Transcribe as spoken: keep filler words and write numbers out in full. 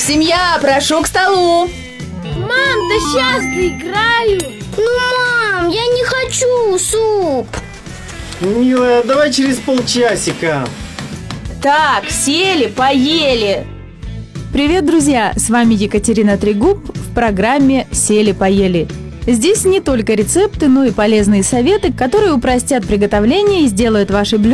Семья, прошу к столу. Мам, да сейчас доиграю. Ну, мам, я не хочу суп. Милая, давай через полчасика. Так, сели, поели. Привет, друзья! С вами Екатерина Трегуб в программе «Сели-поели». Здесь не только рецепты, но и полезные советы, которые упростят приготовление и сделают ваши блюда